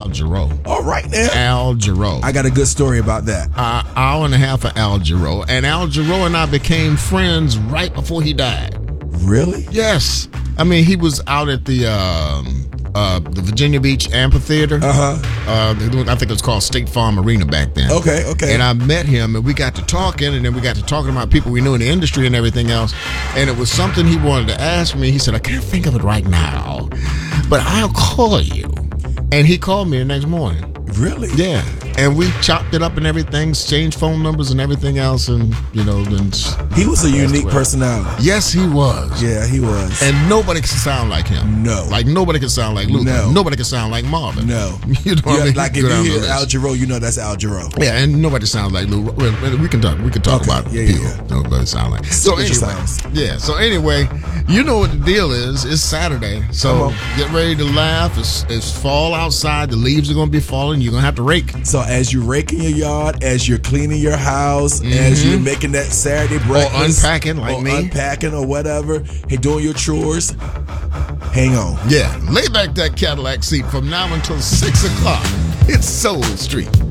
Al Jarreau. All right, now. Al Jarreau. I got a good story about that. Hour and a half of Al Jarreau. And Al Jarreau and I became friends right before he died. Really? Yes. I mean, he was out at the Virginia Beach Amphitheater. I think it was called State Farm Arena back then. Okay. And I met him, and we got to talking, and then we got to talking about people we knew in the industry and everything else. And it was something he wanted to ask me. He said, I can't think of it right now, but I'll call you. And he called me the next morning. Really? Yeah. And we chopped it up and everything, exchanged phone numbers and everything else, and then he was a unique personality. Yes, he was. Yeah, he was. And nobody can sound like him. No. Like nobody can sound like Luther. No. Nobody can sound like Marvin. No. You know what I mean? Like if you hear Al Jarreau, you know that's Al Jarreau. Yeah, and nobody sounds like Lou. We can talk about people. Yeah. Nobody sound like. So anyway, you know what the deal is. It's Saturday, so get ready to laugh. It's fall outside. The leaves are going to be falling. You're going to have to rake. So as you're raking your yard, as you're cleaning your house, as you're making that Saturday breakfast, or unpacking like me, unpacking or whatever, hey, doing your chores, hang on. Yeah, lay back that Cadillac seat from now until 6 o'clock. It's Soul Street.